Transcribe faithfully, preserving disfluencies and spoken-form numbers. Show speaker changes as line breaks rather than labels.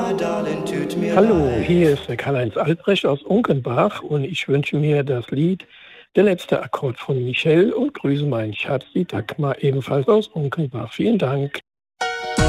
Hallo, hier ist der Karl-Heinz Albrecht aus Unkenbach und ich wünsche mir das Lied Der letzte Akkord von Michelle und grüße meinen Schatz, die Dagmar, ebenfalls aus Unkenbach. Vielen Dank.